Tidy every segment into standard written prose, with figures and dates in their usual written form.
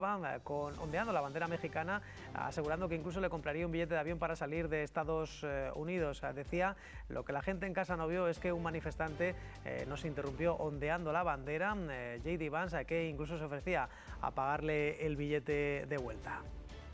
ondeando la bandera mexicana, asegurando que incluso le compraría un billete de avión para salir de Estados Unidos. Decía, lo que la gente en casa no vio es que un manifestante nos interrumpió ondeando la bandera, J.D. Vance, que incluso se ofrecía a pagarle el billete de vuelta.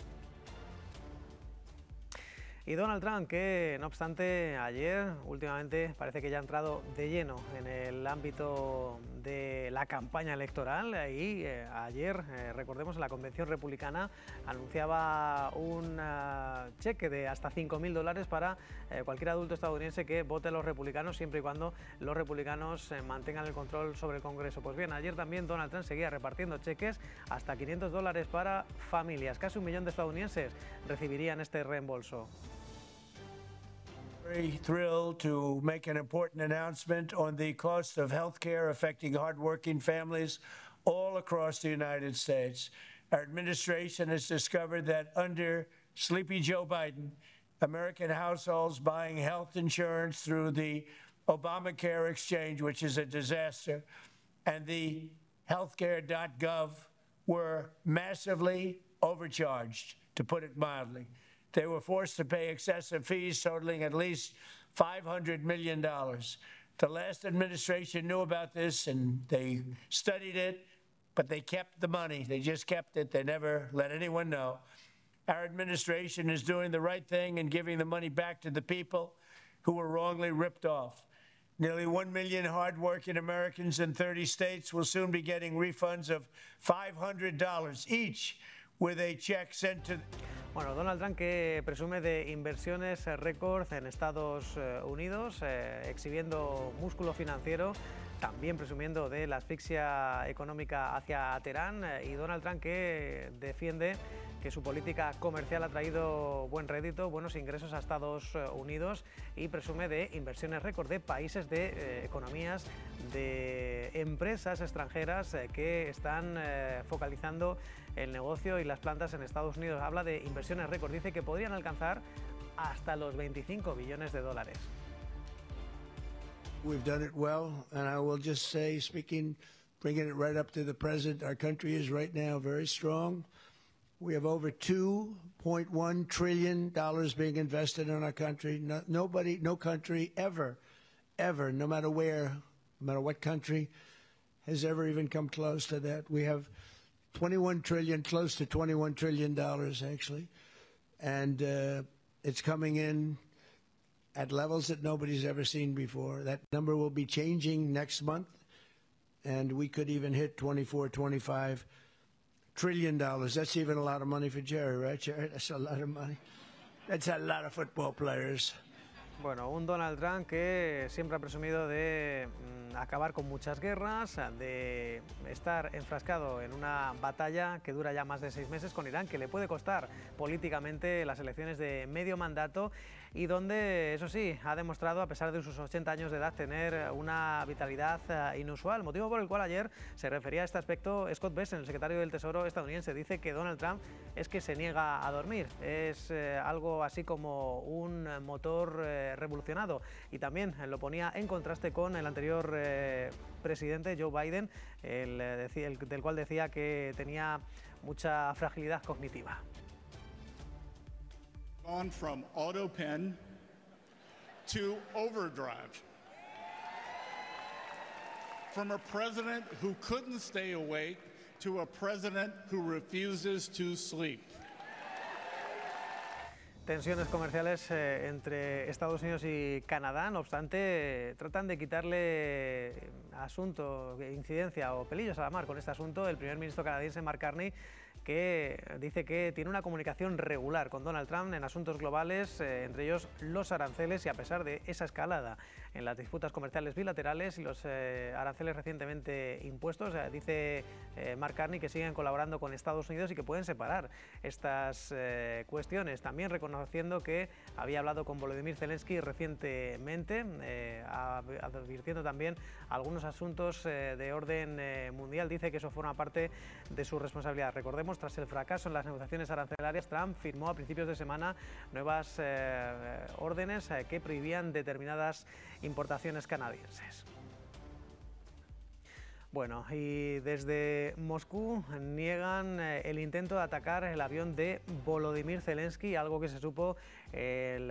Y Donald Trump, que no obstante ayer, últimamente, parece que ya ha entrado de lleno en el ámbito de la campaña electoral y ayer, recordemos, la convención republicana anunciaba un cheque de hasta $5.000 para cualquier adulto estadounidense que vote a los republicanos, siempre y cuando los republicanos mantengan el control sobre el Congreso. Pues bien, ayer también Donald Trump seguía repartiendo cheques hasta $500 para familias. Casi 1 millón de estadounidenses recibirían este reembolso. Very thrilled to make an important announcement on the cost of health care affecting hardworking families all across the United States. Our administration has discovered that under Sleepy Joe Biden, American households buying health insurance through the Obamacare exchange, which is a disaster, and the healthcare.gov were massively overcharged, to put it mildly. They were forced to pay excessive fees totaling at least $500 million. The last administration knew about this and they studied it, but they kept the money. They just kept it. They never let anyone know. Our administration is doing the right thing and giving the money back to the people who were wrongly ripped off. Nearly 1 million hardworking Americans in 30 states will soon be getting refunds of $500 each, with a check sent to... Bueno, Donald Trump, que presume de inversiones récord en Estados Unidos, exhibiendo músculo financiero, también presumiendo de la asfixia económica hacia Teherán, y Donald Trump, que defiende que su política comercial ha traído buen rédito, buenos ingresos a Estados Unidos, y presume de inversiones récord de países, de economías, de empresas extranjeras que están focalizando el negocio y las plantas en Estados Unidos. Habla de inversiones récord, dice que podrían alcanzar hasta los $25 billones. We've done it well, and I will just say, bringing it right up to the present, our country is right now very strong. We have over $2.1 trillion being invested in our country. No country ever, no matter where, no matter what country, has ever even come close to that. We have 21 trillion, close to $21 trillion actually, and it's coming in at levels that nobody's ever seen before. That number will be changing next month, and we could even hit 24, 25 trillion dollars. That's even a lot of money for Jerry, right, Jerry? That's a lot of money. That's a lot of football players. Bueno, un Donald Trump que siempre ha presumido de acabar con muchas guerras, de estar enfrascado en una batalla que dura ya más de 6 meses con Irán, que le puede costar políticamente las elecciones de medio mandato, y donde, eso sí, ha demostrado, a pesar de sus 80 años de edad, tener una vitalidad inusual, motivo por el cual ayer se refería a este aspecto Scott Bessent, el secretario del Tesoro estadounidense. Dice que Donald Trump es que se niega a dormir, es algo así como un motor revolucionado, y también lo ponía en contraste con el anterior presidente Joe Biden, del cual decía que tenía mucha fragilidad cognitiva. Gone from auto pen to overdrive. From a president who couldn't stay awake to a president who refuses to sleep. Tensiones comerciales entre Estados Unidos y Canadá. No obstante, tratan de quitarle asunto, incidencia o pelillos a la mar con este asunto el primer ministro canadiense Mark Carney, que dice que tiene una comunicación regular con Donald Trump en asuntos globales, entre ellos los aranceles, y a pesar de esa escalada en las disputas comerciales bilaterales y los aranceles recientemente impuestos, dice Mark Carney que siguen colaborando con Estados Unidos y que pueden separar estas cuestiones. También reconociendo que había hablado con Volodymyr Zelensky recientemente, advirtiendo también algunos asuntos de orden mundial. Dice que eso forma parte de su responsabilidad. Recordemos, tras el fracaso en las negociaciones arancelarias, Trump firmó a principios de semana nuevas órdenes que prohibían determinadas importaciones canadienses. Bueno, y desde Moscú niegan el intento de atacar el avión de Volodymyr Zelensky, algo que se supo el